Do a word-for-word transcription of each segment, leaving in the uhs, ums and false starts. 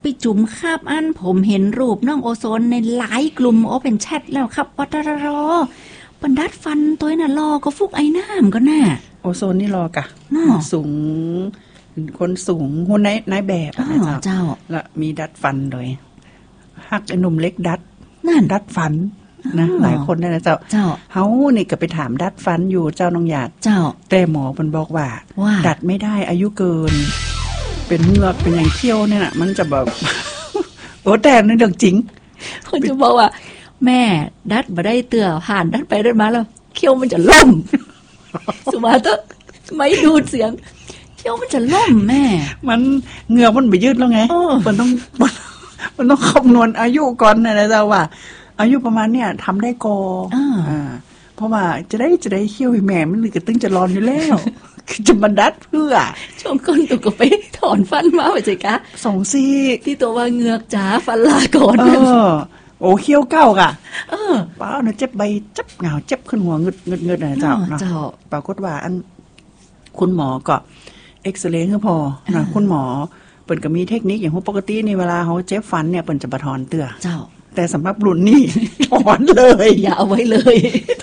พี่จุ๋มครับอันผมเห็นรูปน้องโอโซนในหลายกลุ่มโอเป็นแชทแล้วครับปตรรบรรดัดฟันตัวน่ะรอก็ฟุกไอ้น้ำก็น่ะโอโซนนี่รอกะสูงคนสูงหุ่นนายแบบนะเจ้าแล้วมีดัดฟันด้วยฮักไอ้หนุ่มเล็กดัดนั่นดัดฟันนะหลายคนนะเจ้าเจ้าเฮานี่ก็ไปถามดัดฟันอยู่เจ้าน้องหยาดเจ้าแต่หมอเพิ่นบอกว่าดัดไม่ได้อายุเกินเป็นเหงือกเป็นอย่างเขี้ยวเนี่ยน่ะมันจะแบบโอ้แต่นี่เรื่องจริงคนจะบอกว่าแม่ดัดมาได้เตื่อผ่านดัดไปดัดมาแล้วเขี้ยวมันจะล่มสุมาเตอร์ไม่ดูดเสียงเขี้ยวมันจะล่มแม่มันเหงือกมันไปยืดแล้วไงมันต้องมันต้องคำนวณอายุก่อนนะเจ้าว่าอายุประมาณเนี่ยทำได้กออ่าเพราะว่าจะได้จะได้เขี้ยวแม่มันเลยก็ตึงจะร้อนอยู่แล้วจะมาดัดเพื่อช่วงก้นตัวก็ไปถอนฟันมาไปใจกะสองซี่ที่ตัวว่าเหงือกจ๋าฟันลาก่อนเออโอ้เขี้ยวเก้ากะเออป้าเนี่ยเจ็บใบจับเหงาเจ็บขึ้นหัวเงึดเงึดเงึดนะเจ้าเนาะปรากฏว่าอันคุณหมอก็เอ็กซเรย์ให้พอนะคุณหมอเปิ่นก็มีเทคนิคอย่างปกติในเวลาเขาเจ็บฟันเนี่ยเปิ่นจะบะถอนเตื้อเจ้าแต่สำหรับรุ่นนี้ถอนเลยอย่าเอาไว้เลย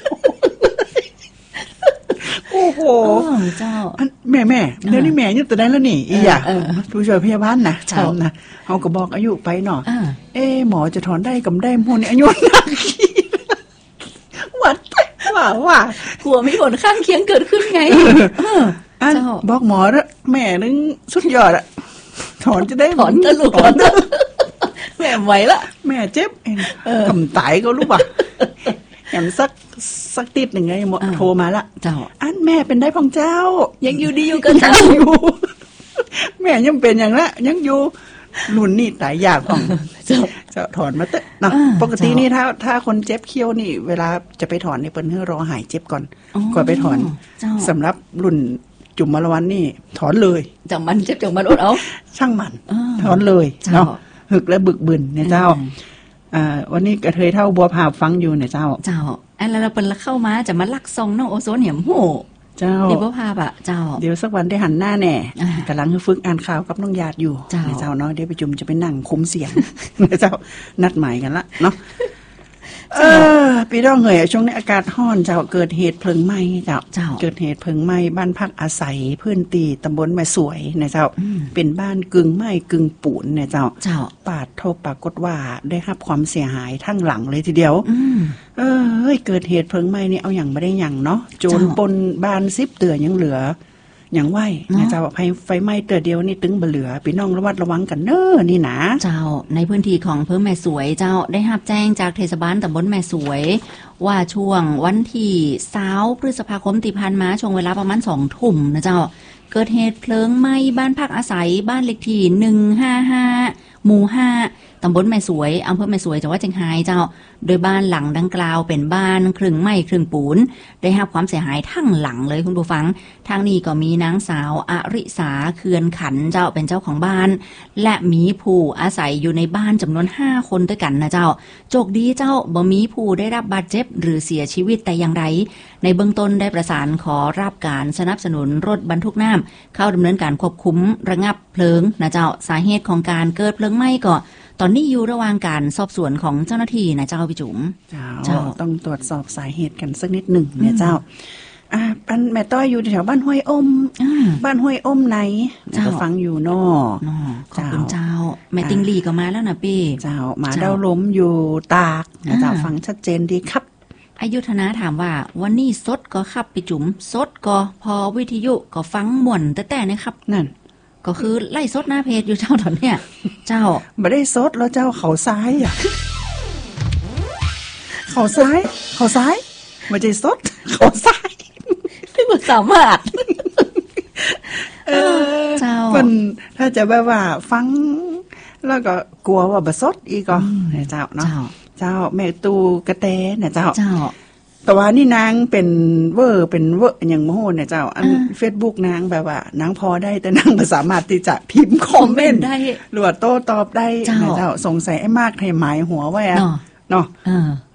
โอ้โหเจ้าแม่แม่เดี๋ยวนี้แม่ยังแต่ได้แล้วนี่อีหย่าผู้ช่วยพยาบาลนะถามนะเขาก็บอกอายุไปเนาะเอ๊หมอจะถอนได้กับได้พวกนี้อายุนักขี้วัดว่าว่ากลัวมีผลข้างเคียงเกิดขึ้นไงเจ้าบอกหมอแล้วแม่นึงสุดยอดอะถอนจะได้ถอนตะลุกถอนแม่ไหวละแม่เจ็บกำไตก็รู้ป่ะแหมสักสักติดหนึ่งไงหมอโทรมาละเจ้าอันแม่เป็นได้พองเจ้ายังอยู่ดีอยู่กันเจ้าอยู่แม่ยังเป็นอย่างละยังอยู่รุ่นนี่ตายยากของเจ้าเจ้าถอนมาเตะเนาะปกตินี่ถ้าถ้าคนเจ็บเขี้ยวนี่เวลาจะไปถอนนี่เปิ้นให้รอหายเจ็บก่อนก่อนไปถอนสำหรับรุ่นจุ่มมะละวันนี่ถอนเลยจังมันเจ็บจังมันอดเอาช่างมันถอนเลยเนาะหึกและบึกบึนเนี่ยเจ้าอ่าวันนี้กระเทยเท่าบัวผาฟังอยู่เนี่ยเจ้าเจ้าอันแล้วเราเปิ้นละเข้ามาจะมาลักซองน้องโอโซนเหี่ยมโหเจ้าเดี๋ยวบัวผาอ่ะเจ้าเดี๋ยวสักวันได้หันหน้าแน่กำลังฝึกอ่านข่าวกับน้องหยาดอยู่เนี่ยเจ้าเนาะเดี๋ยวไปจุ่มจะไปนั่งคุ้มเสียงเนี่ยเจ้านัดหมายกันละเนาะเออพี่น้องเอ๋ยช่วงนี้อากาศร้อนเจ้าเกิดเหตุเพลิงไหม้เจ้าเกิดเหตุเพลิงไหม้บ้านพักอาศัยพื้นที่ตำบลแม่สวยเนี่ยเจ้าเป็นบ้านกึ่งไม้กึ่งปูนเนี่ยเจ้าปาดโทษปรากฏว่าได้รับความเสียหายทั้งหลังเลยทีเดียวเออเฮ้ยเกิดเหตุเพลิงไหม้นี่เอาอย่างไม่ได้อย่างเนาะโจรปนบ้านซิบเตือยังเหลืออย่างไหวนะเจ้าไฟไฟไหม้เตือเดียวนี่ตึงบ่เหลือพี่น้องระวัดระวังกันเน้อนี่นะเจ้าในพื้นที่ของอำเภอแม่สวยเจ้าได้รับแจ้งจากเทศบาลตำบลแม่สวยว่าช่วงวันที่สามพฤษภาคมที่ผ่านมาช่วงเวลาประมาณสองทุ่มนะเจ้าเกิดเหตุเพลิงไหม้บ้านพักอาศัยบ้านเลขที่หนึ่งห้าห้าหมู่ห้าตำบลแม่สวยอำเภอแม่สวยจังหวัดเชียงรายเจ้าโดยบ้านหลังดังกล่าวเป็นบ้านครึ่งไม้ครึ่งปูนได้รับความเสียหายทั้งหลังเลยคุณผู้ฟังทางนี้ก็มีนางสาวอริสาเคือนขันเจ้าเป็นเจ้าของบ้านและมีผู้อาศัยอยู่ในบ้านจำนวนห้าคนด้วยกันนะเจ้าโชคดีเจ้าบ่มีผู้ได้รับบาดเจ็บหรือเสียชีวิตแต่อย่างไรในเบื้องต้นได้ประสานขอรับการสนับสนุนรถบรรทุกน้ำเข้าดำเนินการควบคุมระงับเพลิงนะเจ้าสาเหตุของการเกิดเพลิงไหม้ก็ตอนนี้อยู่ระหว่างการสอบสวนของเจ้าหน้าที่นะเจ้าพี่จุ๋มเจ้าต้องตรวจสอบสาเหตุกันสักนิดหนึ่งเนี่ยเจ้าอ่าบ้านแม่ต้อยอยู่แถวบ้านห้วยอมบ้านห้วยอมไหนก็ฟังอยู่นอขอบคุณเจ้าแม่ติงลีก็มาแล้วนะพี่เจ้าหมาเด้าล้มอยู่ตากนะเจ้าฟังชัดเจนดีครับอายุธนาถามว่าวันนี้สดก็ครับพี่จุ๋มสดก็พอวิทยุก็ฟังม่วนแต่แต่นะครับนั่นก็คือไล่สดหน้าเพจอยู่เจ้าตอนเนี้ยเจ้าไม่ได้สดแล้วเจ้าเขาซ้ายอ่ะเขาซ้ายเขาซ้ายไม่ใช่สดเขาซ้ายที่มันสามารถเออเจ้ามันถ้าจะแบบว่าฟังแล้วก็กลัวว่าบะสดอีกก็เจ้าเนาะเจ้าแม่ตูกระแตเนี่ยเจ้าเจ้าแต่ว่านี่นางเป็นเวอร์เป็นเวอร์อย่างโมโหเนี่ยเจ้าอัน Facebook นางแบบว่านางพอได้แต่นางไม่สามารถที่จะพิมพ์คอมเมนต์ได้หรือว่าโต้ตอบได้นะเจ้าสงสัยไอ้มากให้หมายหัวไว้อะเนาะ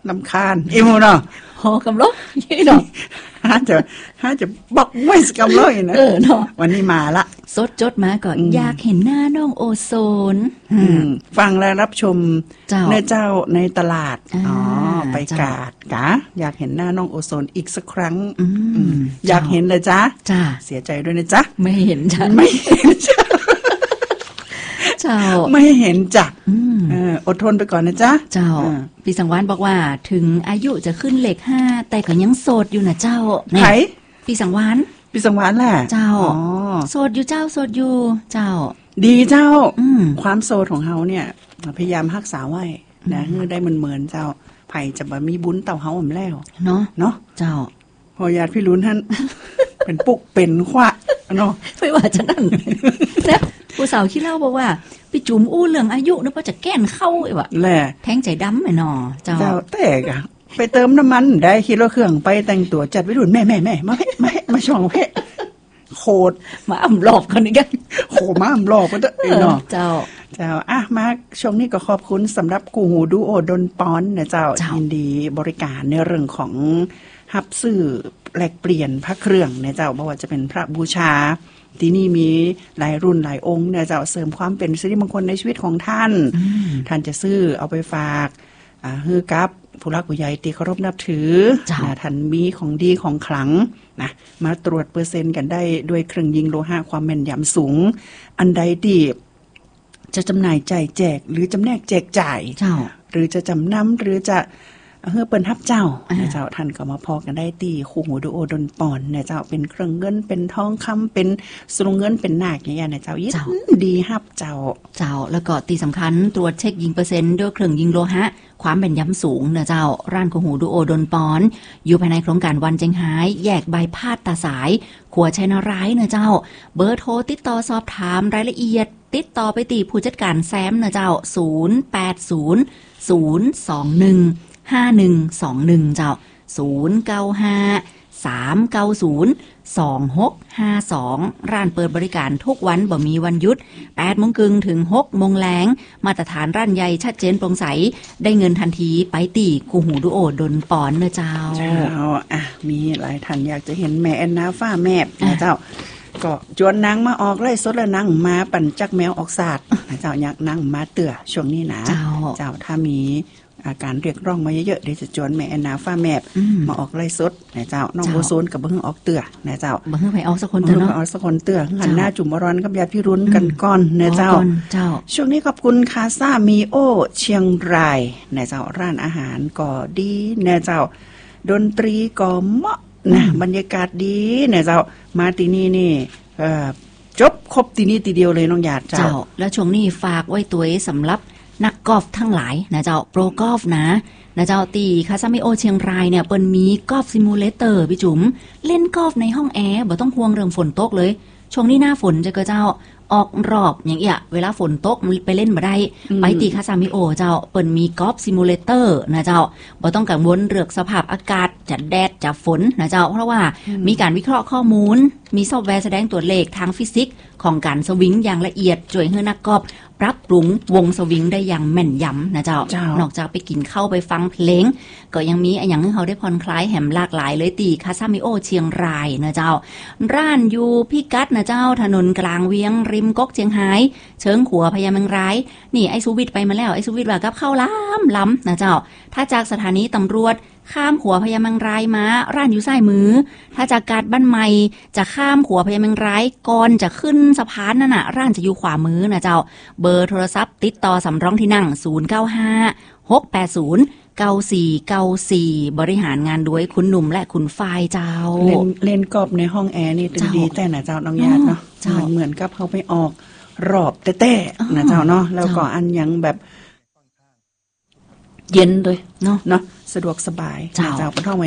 ลำคาญอีมูเนาะโหกำลบยี่เนาะฮะจะฮะจะบอกไม่สกำเลยนะเออเนาะวันนี้มาละสดจดมาก่อนอยากเห็นหน้าน้องโอโซนฟังและรับชมเนื้อเจ้าในตลาดอ๋อไปกาดกะอยากเห็นหน้าน้องโอโซนอีกสักครั้งอยากเห็นเลยจ้ะจ้าเสียใจด้วยนะจ๊ะไม่เห็นจ้ะไม่เห็นจ้ะเจ้าไม่เห็นจ้ะอดทนไปก่อนนะจ๊ะเจ้าพี่สังวานบอกว่าถึงอายุจะขึ้นเลขห้าแต่ก็ยังโสดอยู่นะเจ้าไหนพี่สังวานพี่สังวานแหละเจ้าโสดอยู่เจ้าโสดอยู่เจ้าดีเจ้าความโสดของเฮาเนี่ยพยายามรักษาไว้นะให้ได้มันเหมือนเจ้าไผ่จะบ่มีบุญเต่าเฮาอำแล้วเนาะเนาะเจ้าพอญาติพี่ลุ้นท่านเป็นปุกเป็นขวะเนาะไม่ว่าจะนั่นนะผู้สาวขี้เล่าบอกว่าพี่จุ๋มอู้เรื่องอายุนึกว่าจะแก้นเข้าไอ้วะแหละแทงใจดำไอ้หนอเจ้าเจ้าแตกอะไปเติมน้ำมันได้คิดว่าเครื่องไปแต่งตัวจัดไว้รุ่นแม่แม่แม่มาให้มาให้มาช่องเพะโคตรมาอ่ำหลอบกันนี่กันโคมาอ่ำหลอบกันเนาะเจ้าเจ้าอ่ะมาช่วงนี้ก็ขอบคุณสำหรับกูหูดูโอดนปอนนะเจ้ายินดีบริการในเรื่องของฮับซื้อแลกเปลี่ยนพระเครื่องนะเจ้าบ่ว่าจะเป็นพระบูชาที่นี่มีหลายรุ่นหลายองค์เนี่ยจะเสริมความเป็นสิริมงคลในชีวิตของท่านท่านจะซื้อเอาไปฝากอ่าฮือกับผู้รักผู้ใหญ่ที่เคารพนับถือนะท่านมีของดีของขลังนะมาตรวจเปอร์เซ็นต์กันได้ด้วยเครื่องยิงโลหะความแม่นยำสูงอันใดที่จะจำหน่ายจ่ายแจกหรือจำแนกแจกจ่ายหรือจะจำนำหรือจะเฮือเปิ้นฮับเจ้าเนี่ยเจ้าท่านก็มาพอกันได้ตีคู่หูดูโอดนปอนเนี่ยเจ้าเป็นเครื่องเงินเป็นทองคำเป็นสรุงเงินเป็นนาคอย่างเงี้ยเนี่ยเจ้ายินดีฮับเจ้าเจ้าแล้วก็ตีสำคัญตรวจเช็คยิงเปอร์เซ็นต์ด้วยเครื่องยิงโลหะความแม่นยำสูงเนี่ยเจ้าร้านคู่หูดูโอดนปอนอยู่ภายในโครงการวันเจงหายแยกใบพาดตาสายขัวชัยนาร้ายเนี่ยเจ้าเบอร์โทรติดต่อสอบถามรายละเอียดติดต่อไปตีผู้จัดการแซมเนี่ยเจ้าศูนย์ แปด ศูนย์ ศูนย์ สอง หนึ่งห้าหนึ่งสองหนึ่งเจ้าศูนย์ เก้า ห้า สาม เก้า ศูนย์ สอง หก ห้า สองร้านเปิดบริการทุกวันบ่มีวันหยุด แปดโมงครึ่งถึง หกโมงแลงมาตรฐานร้านใหญ่ชัดเจนโปร่งใสได้เงินทันทีไปตีคู่หูดูโอดนปอนเนอะเจ้าเจ้าอ่ะมีหลายท่านอยากจะเห็นแม่แอนนาฟ้าแม่นะเจ้าก็จวนนางมาออกไล่สดแล้วนางมาปั่นจักแมวออกศาสตร์เจ้าอยากนางมาเตื่อช่วงนี้นะเจ้าเจ้าถ้ามีอาการเรียกร้องมาเยอะๆเดี๋ยวจะจวนแม่แอนนาฟ้าแมบมาออกไล่สดนะเจ้าน้องโบโซนกับเบิ้งออกเตื่อนะเจ้าเบิ้งไปออกสักคนเถอะเนาะออกสักคนเตื่อหันหน้าจุ่มร้อนกับญาติพี่รุ้นกันก่อนนะเจ้าช่วงนี้ขอบคุณคาซ่ามีโอเชียงรายนะเจ้าร้านอาหารก็ดีนะเจ้าดนตรีก็เหมาะนะบรรยากาศดีนะเจ้ามาที่นี่นี่จบครบที่นี่ทีเดียวเลยน้องหยาดเจ้าแล้วช่วงนี้ฝากไว้ตัวสำหรับนักกอล์ฟทั้งหลายนะเจ้าโปรกอล์ฟนะนะเจ้าตีคาซามิโอเชียงรายเนี่ยเปิ้นมีกอล์ฟซิมูเลเตอร์พี่จุ๋มเล่นกอล์ฟในห้องแอร์บ่ต้องห่วงเรื่องฝนตกเลยช่วงนี้หน้าฝนจะก็เจ้าออกรอบอย่างเงี้ยเวลาฝนตกมันไปเล่นบ่ได้ไปตีคาซามิโอเจ้าเปิ้นมีกอล์ฟซิมูเลเตอร์นะเจ้าบ่ต้องกังวลเรื่องสภาพอากาศจะแดดจะฝนนะเจ้าเพราะว่ามีการวิเคราะห์ข้อมูลมีซอฟต์แวร์แสดงตัวเลขทางฟิสิกส์ของการสวิงอย่างละเอียดช่วยให้นักกอล์ฟปรับปรุงวงสวิงได้อย่างแม่นยำนะเจ้านอกจากไปกินข้าวไปฟังเพลงก็ยังมีอย่างให้เขาได้ผ่อนคลายแหมหลากหลายเลยตีคาซามิโอเชียงรายนะเจ้าร้านอยู่พิกัดนะเจ้าถนนกลางเวียงริมก๊กเชียงไฮ้เชิงขัวพญาเมืองร้ายนี่ไอซูวิทไปมาแล้วไอซูวิทว่ากับข้าวล้ำล้ำนะเจ้าถ้าจากสถานีตำรวจข้ามขัวพญาเมืองร้ายมาร้านอยู่ซ้ายมือถ้าจากกาดบ้านใหม่จะข้ามขัวพญาเมืองร้ายก่อนจะขึ้นสะพานนั่นน่ะร้านจะอยู่ขวามือนะเจ้าเบอร์โทรศัพท์ติดต่อสำรองที่นั่งศูนย์ เก้า ห้า หก แปด ศูนย์ เก้า สี่ เก้า สี่บริหารงานด้วยคุณหนุ่มและคุณฝ้ายเจ้าเล่นเล่นกอบในห้องแอร์นี่ดีแต่น่ะเจ้าน้องญาติเนาะเหมือนกับเขาไปออกรอบแต้ๆนะเจ้าเนาะแล้วก็อันยังแบบเย็นด้วยเนาะเนาะสะดวกสบายเจ้าเจ้าปนห้องเองก็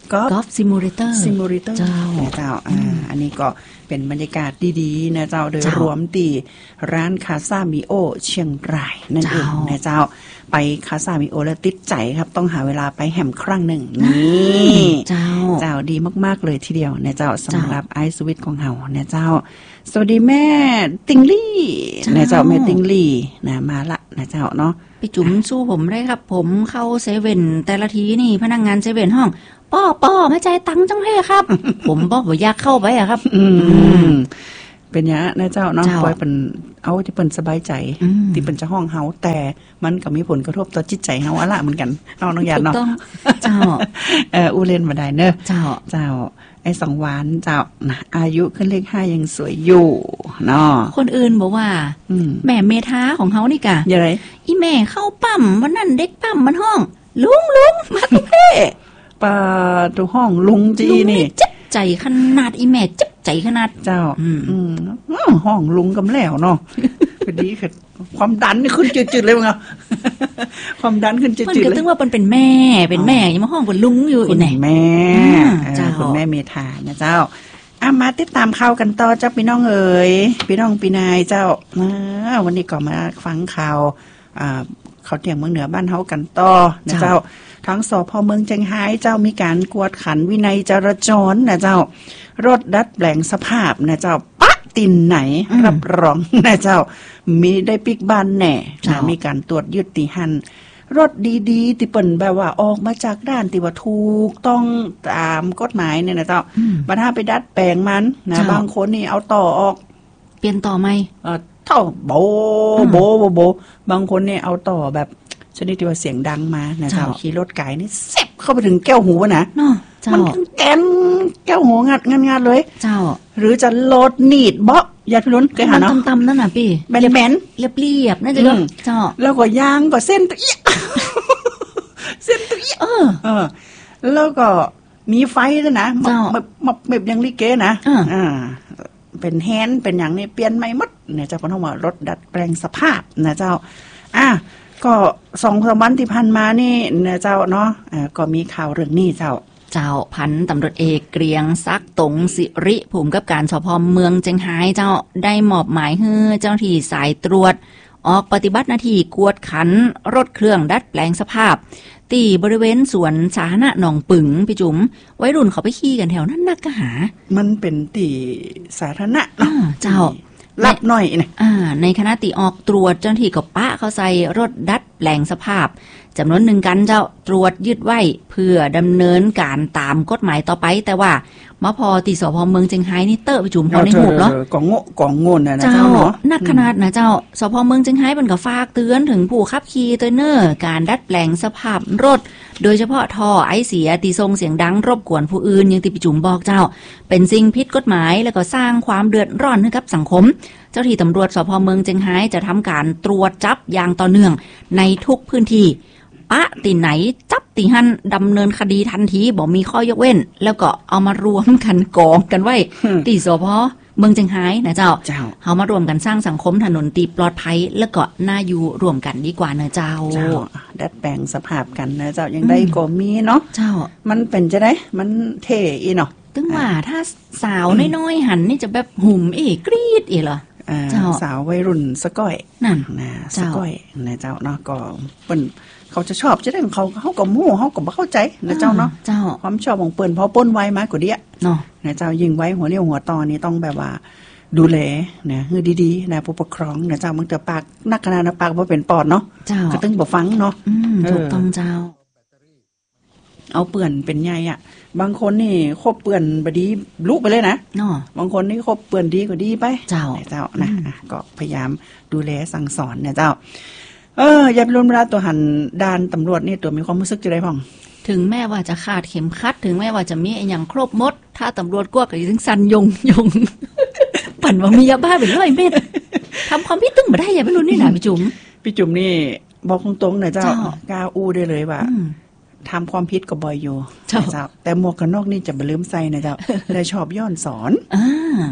กอล์ฟกอล์ฟซิมูเลเตอร์ซิมูเลเตอร์เจ้าเจ้าอ่าอันนี้ก็เป็นบรรยากาศดีๆนะเจ้าโดยรวมตีร้านคาซามิโอเชียงรายนั่นเองนะเจ้าไปคาซามิโอแล้วติดใจครับต้องหาเวลาไปแหมครั้งหนึ่งนี่เจ้าเจ้าดีมากๆเลยทีเดียวนะเจ้าสำหรับไอซ์สวิตของเฮานะเจ้าสวัสดีแม่ติงลี่นะเจ้าแม่ติงลี่นะมาละนะเจ้าเนาะไปจุ๋มสู้ผมได้ครับผมเข้าเซเว่นแต่ละทีนี่พนักงานเซเว่นห้องป้อป้อไม่ใจตังค์จังให้ครับ ผมบอกว่าอยากเข้าไปอะครับอืมเป็นอย่างนะเจ้าเนาะปล่อยเป็นเอาที่เปิ้นสบายใจที่เปิ้นจะห้องเฮาแต่มันก็มีผลกระทบต่อจิตใจเฮาอะละเหมือนกันน้องน้องยาเนาะเจ้าเอออูเล่นบ่ได้เนอะเจ้าเจ้าไอ้สองหวานเจ้านะอายุขึ้นเลขห้ายังสวยอยู่เนาะคนอื่นบอกว่าแม่เมธาของเฮานี่กะยังไงอีแม่เข้าปั๊มวันนั้นเด็กปั๊มมันห้องลุงลุงมาตุ้เพ่ปาตัวห้องลุงจีนี่เจ็บใจขนาดอีแม่เจ็บใจขนาดเจ้าอืมห้องลุงกำแล้วเนาะพอดีคือความดันนี่ขึ้นจืดๆเลยมั้งความดันขึ้นจืดๆเลยมันก็ต้องว่ามันเป็นแม่เป็นแม่ยังมาห้องเป็นลุงอยู่อีไหนแม่เจ้าคุณแม่เมธานะเจ้าอ่ะมาติดตามข่าวกันต่อเจ้าพี่น้องเอ๋ยพี่น้องพี่นายเจ้าวันนี้ก็มาฟังข่าวอ่าเขาเที่ยงเมืองเหนือบ้านเฮากันต่อนะเจ้าทั้งสพเมืองเชียงรายเจ้ามีการกวดขันวินัยจราจรนะเจ้ารถดัดแปลงสภาพนะเจ้าปะตินไหนรับรองนะเจ้ามีได้ปิกบ้านแน่นะมีการตรวจยึดตีหันรถดีๆที่เปิ้นแบบว่าออกมาจากด้านที่ว่าถูกต้องตามกฎหมายเนี่ยนะเจ้าบัดถ้าไปดัดแปลงมันนะบางคนนี่เอาต่อออกเปลี่ยนต่อไหมเออเท่าโบโบโบโบบางคนเนี่ยเอาต่อแบบชนิดที่ว่าเสียงดังมานะเจ้าขี่รถไก่นี่แซ่บเข้าไปถึงแก้วหูนะมันแกนแก้วหูงัดงัดงัดเลยเจ้าหรือจะโหลดหนีดเบาะยาพิรุณเคยหาเนาะตำๆนั่นน่ะพี่แบนแบนเรียบเรียบนั่นจะเจ้าแล้วก็ยางก็เส้นตะเอียเส้นตะเอียเออเออแล้วก็มีไฟด้วยนะแบบแบบอย่างลิเกนะอ่าเป็นแฮนด์เป็นอย่างนี้เปลี่ยนใหม่หมดเนี่ยเจ้าพนักงานรถดัดแปลงสภาพนะเจ้าอ่ะก็สองสามวันที่ผ่านมานี่นะเจ้าเนาะอ่าก็มีข่าวเรื่องนี้เจ้าเจ้าพันตำรวจเอกเกรียงซักตงสิริผู้กำกับการสพเมืองเชียงรายเจ้าได้มอบหมายให้เจ้าหน้าที่สายตรวจออกปฏิบัติหน้าที่กวดขันรถเครื่องดัดแปลงสภาพตีบริเวณสวนสาธารณะหนองปึ๋งพี่จุ๋มวัยรุ่นเขาไปขี่กันแถวนั้นนักก็หามันเป็นตีสาธารณะเนาะเจ้ารับหน่อยนะอ่าในคณะตีออกตรวจเจ้าหน้าที่ก็ปะเขาใส่รถดัดแปลงสภาพจำนวนหนึ่งกันเจ้าตรวจยึดไว้เพื่อดำเนินการตามกฎหมายต่อไปแต่ว่ามาพอตีสพเมืองเชียงรายนี่เตอร์ไปจุ่มพอในหูเนาะกองโง่กองโง่นะเจ้านักขนาดนะเจ้าสพเมืองเชียงรายมันก็ฝากเตือนถึงผู้ขับขี่ตัวเนอร์การดัดแปลงสภาพรถโดยเฉพาะท่อไอเสียตีทรงเสียงดังรบกวนผู้อื่นอย่างที่พี่จุ๋มบอกเจ้าเป็นสิ่งผิดกฎหมายแล้วก็สร้างความเดือดร้อนให้กับสังคมเจ้าที่ตำรวจสพเมืองเชียงรายจะทำการตรวจจับอย่างต่อเนื่องในทุกพื้นที่ปะตีไหนจับตีหันดำเนินคดีทันทีบอกมีข้อยกเว้นแล้วก็เอามารวมกันกองกันไว้ตีสพเมืองเชียงรายนะเจ้าเอามารวมกันสร้างสังคมถนนตีปลอดภัยแล้วก็น่าอยู่รวมกันดีกว่าเนอะเจ้าดัดแปลงสภาพกันนะเจ้ายังได้ก็มีเนาะเจ้ามันเป็นจะได้มันเท่อีเนาะตึงว่าถ้าสาวน้อยๆหันนี่จะแบบหุ่มอีกรีดอีเหรอสาววัยรุ่นสก้อยนั่นนะสก้อยนะเจ้าเนาะก็เป็นเขาจะชอบจะได้ของเขาเขาก็มู่เขาก็บ่เข้าใจนะเจ้าเนาะความชอบของเปิ้นพอป้นไว้มากกว่าเดียเนาะนะเจ้ายิงไว้หัวเรี่ยวหัวตอนี่ต้องแบบว่าดูแลนะคือดีๆนะผู้ปกครองนะเจ้ามึงแต่ปากนักขนาดนะปากบ่เป็นปอดเนาะก็ตึงบ่ฟังเนาะถูกต้องเจ้าเอาเปื่อนเป็นไงอ่ะบางคนนี่คบเปื่อนบดีลุกไปเลยนะบางคนนี่คบเปื่อนดีก็ดีไปเจ้าเจ้านะก็พยายามดูแลสั่งสอนเนี่ยเจ้าเอออย่าไปล้มเวลาตัวหันด่านตำรวจนี่ตัวมีความรู้สึกจะได้พ่องถึงแม้ว่าจะขาดเข็มขัดถึงแม้ว่าจะมีอย่างครบหมดถ้าตำรวจกลัวก็ถึงสันยงยงปั่นว่ามียาบ้าเป็นร้อยเม็ดทำความผิดตึ้งมาได้อย่าไปลุ้นนี่นะพี่จุ๋มพี่จุ๋มนี่บอกตรงๆนะเจ้ากล้าอู้ได้เลยว่าทำความผิดก็บ่อยอยู่เจ้าแต่หมวกกันนอกนี่จะบ่ลืมใส่นะเจ้าได้ชอบย้อนสอนอ่า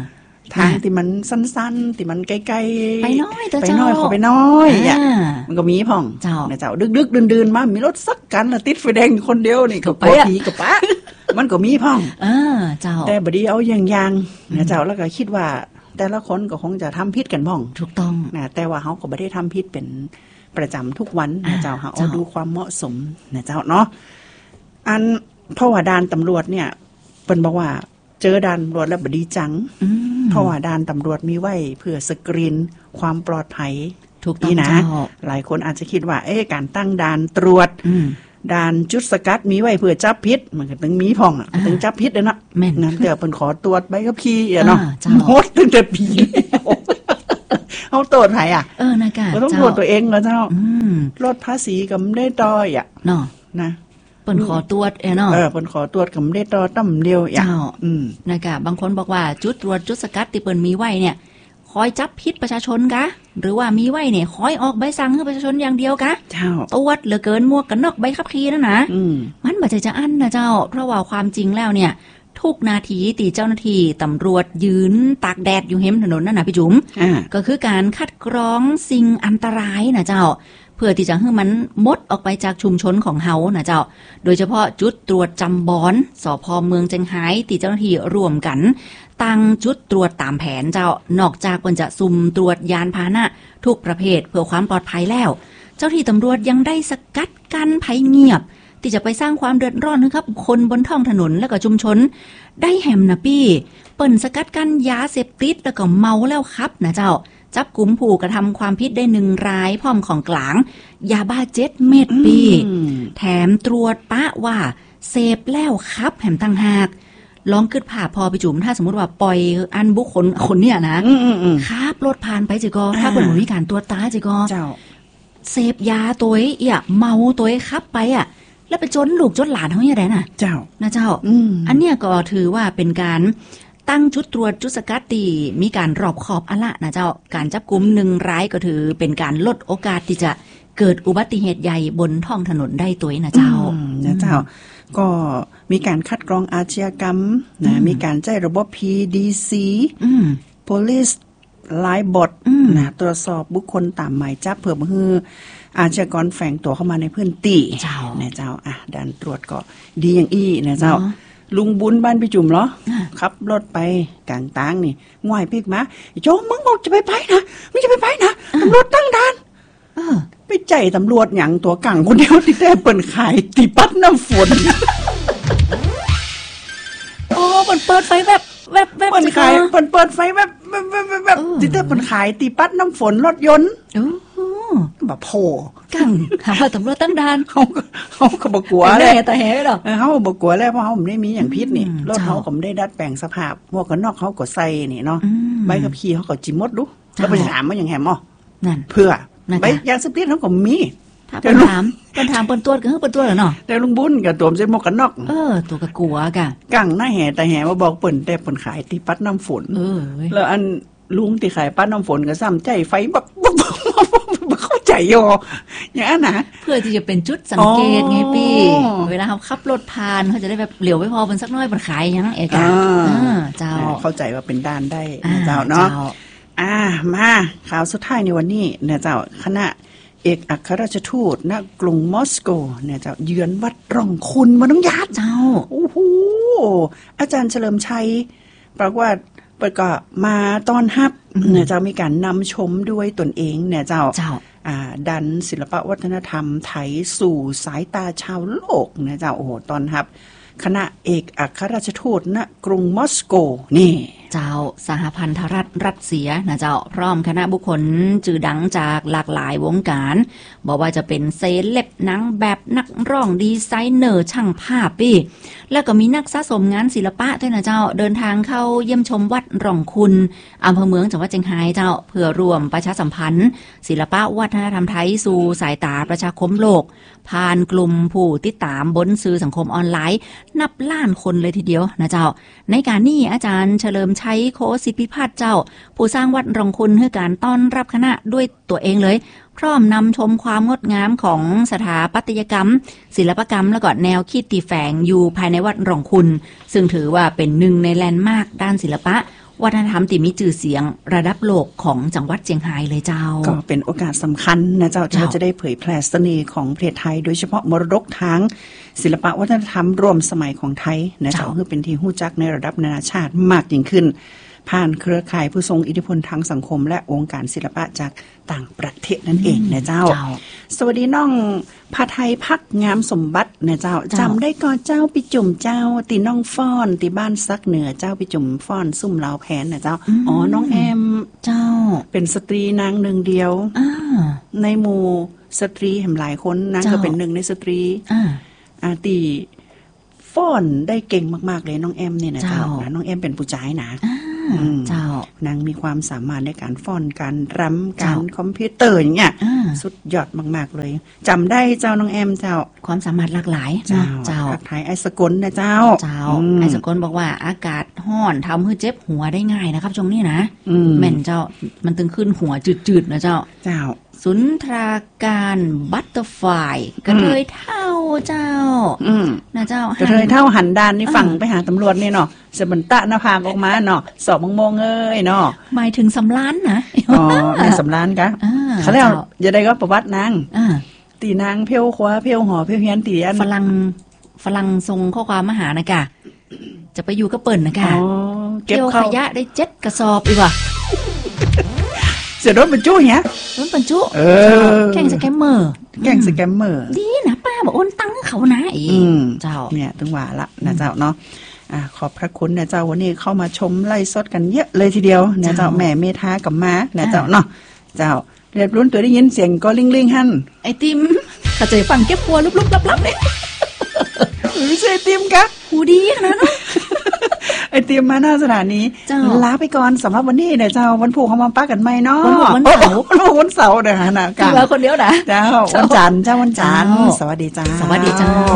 ทางที่มันสั้นๆที่มันใกล้ๆไปน้อยตัวไปเจ้าน้อยขอไปน้อยอ่ะอ่ามันก็มีพ่องเจ้าเนี่ยเจ้าดึกๆดื่นๆมามีรถสักกันละติดไฟแดงอยู่คนเดียวนี่ก็ไปปวดอะผีกับปะมันก็มีพ่องเออเจ้าแต่บดีเอาอย่างๆเนี่ยเจ้าแล้วก็คิดว่าแต่ละคนก็คงจะทำผิดกันพ่องถูกต้องนะแต่ว่าเขาก็ไม่ได้ทำผิดเป็นประจำทุกวันนะเจ้าเขาเอาเจ้าดูความเหมาะสมนะเจ้าเนาะอันเพราะว่าด่านตำรวจเนี่ยเป็นบอกว่าเจอด่านตำรวจแล้วบดีจังอืมเพราะว่าด่านตำรวจมีไว้เพื่อสกรีนความปลอดภัยถูกต้องนี่นะเจ้าหลายคนอาจจะคิดว่า เอ๊ะการตั้งด่านตรวจอืมด่านจุดสกัดมีไว้เพื่อจับพิษมันก็ต้องมีพ่องอ่ะอ่าต้องจับพิษเลยเนาะแม่นนั่นเดี๋ยวเป็นขอตรวจใบขับขี่อ่ะเนาะอ่าเจ้าหมดตั้งแต่ปีแล้วเขาตรวจไผอ่ะเออนะกะเราต้องเจ้าตรวจตัวเองแล้วเจ้าอืมลดภาษีก็ไม่ได้ต่อยอ่ะเนาะนะเปิ้นขอตรวจเอเนาะเออเป็นขอตรวจก็ไม่ได้ต่อตั้มเดียวอ่ะเจ้าอืมนะกะบางคนบอกว่าจุดตรวจจุดสกัดที่เปิ้นมีไว้เนี่ยคอยจับพิษประชาชนกะ หรือว่ามีไว้เนี่ยคอยออกใบสั่งให้ประชาชนอย่างเดียวกะเจ้าตรวจเหลือเกินหมวกกันน็อกใบขับขี่นั่นนะอืมมันบ่ใจจะอั้นนะเจ้า เพราะว่าความจริงแล้วเนี่ย ทุกนาทีตีเจ้าหน้าที่ตำรวจยืนตากแดดอยู่เห็มถนนนั่นนะพี่จุ๋มอ่าก็คือการคัดกรองสิ่งอันตรายนะเจ้า เพื่อที่จะให้มันหมดออกไปจากชุมชนของเฮานะเจ้า โดยเฉพาะจุดตรวจจำบอนสพเมืองเจียงไฮ้ที่เจ้าหน้าที่ร่วมกัน ตั้งจุดตรวจตามแผนเจ้านอกจากเพิ่นจะซุ่มตรวจยานพาหนะทุกประเภทเพื่อความปลอดภัยแล้ว เจ้าที่ตำรวจยังได้สกัดกั้นภัยเงียบ ที่จะไปสร้างความเดือดร้อนให้กับคนบนท้องถนนและก็ชุมชน ได้แหมนะปี้เปิ่นสกัดกั้นยาเสพติดแล้วก็เมาแล้วครับนะเจ้า จับกุมผู้กระทำความผิดได้หนึ่งรายพร้อมของกลางยาบ้าเจ็ดเม็ดปีอืมแถมตรวจปะว่าเสพแล้วครับแหมตั้งหากลองคิดผ่าพอไปจุ๋มถ้าสมมติว่าปล่อยอันบุคคลคนเนี่ยนะอืมอืมอืมครับรถผ่านไปจิกอถ้าเป็นหนูมีการตรวจตาจิกอเจ้าเสพยาตัวเอี่ยเมาตัวครับไปอ่ะ แล้วไปจนลูกจนหลานเขาอย่างไรน่ะเจ้านะเจ้าอืมอันเนี้ยก็ถือว่าเป็นการตั้งจุดตรวจจุดสกัดตีมีการรอบขอบอะละนะเจ้า การจับกุมหนึ่งร้ายก็ถือเป็นการลดโอกาสที่จะเกิดอุบัติเหตุใหญ่บนท้องถนนได้ตัวนะเจ้าอืมนะเจ้า ก็มีการคัดกรองอาชญากรรมนะมีการใช้ระบบ พี ดี ซีอืม police หลายบทอืมนะตรวจสอบบุคคลตามหมายจับเพื่อมืออาชญากรแฝงตัวเข้ามาในพื้นที่เจ้านะเจ้าอ่ะด่านตรวจก็ดีอย่างอี้นะเจ้าเนาะลุงบุญบ้านพี่จุ่มเหรออ่ะขับรถไปกลางตางนี่ง่อยพลิกมาโจมึงบอกจะไปไปนะมึงจะไปไปนะตำรวจตั้งด่านเออไปใจตำรวจอย่างตัวกังคนเดียวที่ได้เปิ่นขายตีปัดน้ำฝนโอ้เปิดเปิดไฟแบบแบบแบบเปิ่นขายเปิ่นเปิดไฟแบบแบบแบบแบบแบบเออที่ได้เปิ่นขายตีปัดน้ำฝนรถยนต์โอ้โหแบบโผล่กังหาว่าตำรวจตั้งด่านเขาก็เขาก็บกลัวแต่เลแน่ยแต่แห่หรอกเออเขาก็บกลัวแล้วเพราะเขาไม่ได้มีอย่างพิษนี่อืมรถเขาเจ้าก็ไม่ได้ดัดแปลงสภาพหมวกกันน็อกเขาก็ใส่นี่เนาะอืมใบขับขี่เขาก็จิมมดดูเจ้าแล้วไปถามว่าอย่างแหมอ่ะนั่นเพื่อนะคะใบยาเสพติดเขาก็มีถ้าเปิดถามเปิดถามเปิดตรวจก็คือเปิดตรวจเหรอเนาะแต่ลุงบุญกับตัวมนใส่หมวกกันน็อกเออ ตัวกะกลัวกะกังหน้าแห่แต่แห่มาบอกเปิ่นแต่เปิ่นขายตีปัดน้ำฝนเออเว้ยแล้วอันลุงที่ขายป้าน้ำฝนก็ซ้ำใจไฟบักบักบักบักบักเข้าใจโยอย่างนั้นนะเพื่อที่จะเป็นจุดสังเกตไงพี่อ๋อเวลาเขาขับรถผ่านเขาจะได้แบบเหลียวไม่พอบนสักน้อยบนขายอย่างนั้นเอกอะอ่าเออเจ้าเข้าใจว่าเป็นด้านได้อ่นะเจ้าเนาะจ้อ่ามาข่าวสุดท้ายในวันนี้เนี่ยเจ้าคณะเอกอัครราชทูตณกรุงมอสโกเนี่ยเจ้าเยือนวัดร่องคุณมาน้องญาติเจ้าโอ้โหอาจารย์เฉลิมชัยปรากฏว่าเปิดก็มาต้อนรับเนี่ยเจ้ามีการนำชมด้วยตนเองเนี่ยเจ้าเจ้าอ่าดันศิลปวัฒนธรรมไทยสู่สายตาชาวโลกนะเจ้าโอ้โหตอนครับคณะเอกอัครราชทูตณกรุงมอสโกนี่เจ้าสหพันธรัฐรัสเซียนะเจ้าพร้อมคณะบุคคลจื่อดังจากหลากหลายวงการบอกว่าจะเป็นเซเลบหนังแบบนักร้องดีไซเนอร์ช่างภาพพี่แล้วก็มีนักสะสมงานศิลปะด้วยนะเจ้าเดินทางเข้าเยี่ยมชมวัดร่องคุณอำเภอเมืองจังหวัดเชียงรายเจ้าเพื่อรวมประชาสัมพันธ์ ศิลปะวัฒนธรรมไทยสู่สายตาประชาคมโลก ผ่านกลุ่มผู้ติดตามบนสื่อสังคมออนไลน์ นับล้านคนเลยทีเดียวนะเจ้าในการนี้อาจารย์เฉลิมชัยโคสิทธิพิพัฒน์เจ้า ผู้สร้างวัดร่องคุณให้การต้อนรับคณะด้วยตัวเองเลย พร้อมนำชมความงดงามของสถาปัตยกรรม ศิลปกรรมและก็แนวคิดที่แฝงอยู่ภายในวัดร่องคุณ ซึ่งถือว่าเป็นหนึ่งในแลนด์มาร์คด้านศิลปะวัฒนธรรมที่มีชื่อเสียงระดับโลกของจังหวัดเชียงรายเลยเจ้าก็เป็นโอกาสสำคัญนะเจ้าที่เราจะได้เผยแพร่เสน่ห์ของประเทศไทยโดยเฉพาะมรดกทางศิลปะวัฒนธรรมร่วมสมัยของไทยนะเจ้าเพื่อเป็นที่ฮู้จักในระดับนานาชาติมากยิ่งขึ้นผ่านเครือข่ายผู้ทรงอิทธิพลทางสังคมและวงการศิลปะจากต่างประเทศนั่นเองนะเจ้าสวัสดีน้องพาไทยพักงามสมบัตินะเจ้าจำได้ก่อนเจ้าปิจุ่มเจ้าตีน้องฟ้อนตีบ้านซักเหนือเจ้าปิจุ่มฟ้อนซุ่มลาวแผนนะเจ้าอ๋อน้องแอมเจ้าเป็นสตรีนางหนึ่งเดียวในหมู่สตรีแห่งหลายคนนางก็เป็นหนึ่งในสตรีอ่าตีฟ้อนได้เก่งมากๆเลยน้องแอมเนี่ยนะเจ้าน้องแอมเป็นผู้ชายนะเจ้านางมีความสามารถในการฟ้อนการรำการคอมพิวเตอร์อย่างเงี้ยสุดยอดมากๆเลยจำได้เจ้าน้องแอมเจ้าความสามารถหลากหลายเจ้าเจ้าทักทายไอ้สกลนะเจ้าเจ้าไอ้สกลบอกว่าอากาศร้อนทำให้เจ็บหัวได้ง่ายนะครับช่วงนี้นะแม่นเจ้ามันตึงขึ้นหัวจืดๆนะเจ้าเจ้าสุนทราการบัตเตอร์ไฟกระเทยเท่าเจ้านะเจ้ากระเทยเท่าหันดานนี่ฝั่งไปหาตำรวจนี่เนาะสบันตะหน้าผากออกมาเนาะสอบมงมงเอ้ยเนาะหมายถึงสำล้านนะอ๋อแม่สำล้านกะเขาเรียกอย่าได้ก็ประวัตินางตีนางเพี้ยวขวาเพี้ยวหอเพี้ยวเฮียนตีอันฝรั่งฝรั่งทรงข้อความมาหานะกะจะไปอยู่ก็เปิ่นนะกะเก็บขยะได้เจ็ดกระสอบอีกว่ะเสียรถบรรจุเนี่ยรถบรรจุเออแข่งสแกมเมอร์แข่งสแกมเมอร์ดีนะป้าบอกโอนตังค์เขานะอีเจ้าเนี่ยถึงว่าละนะเจ้าเนาะอ่าขอบพระคุณนะเจ้าวันนี้เข้ามาชมไล่สดกันเยอะเลยทีเดียวนะเจ้าแม่เมธากับม้านะเจ้าเนาะเจ้าเรียบรุ่นตัวได้ยินเสียงก็ลิงลิงหั่นไอติมเขาจะฟังเก็บปัวลุบๆลับๆเนี่ยไม่ใช่ไอติมกะหูดีนะเนาะไอเตรียมมาหน้าสถานีลาไปก่อนสำหรับวันนี้เดี๋ยวเจ้าวันผูกเขามาป้ากันไหมเนาะวันเสาร์วันผูกวันเสาร์เดี๋ยวนะกันเจ้าคนเดียวนะเจ้าวันจันทร์เจ้าวันจันทร์สวัสดีจ้าสวัสดีเจ้า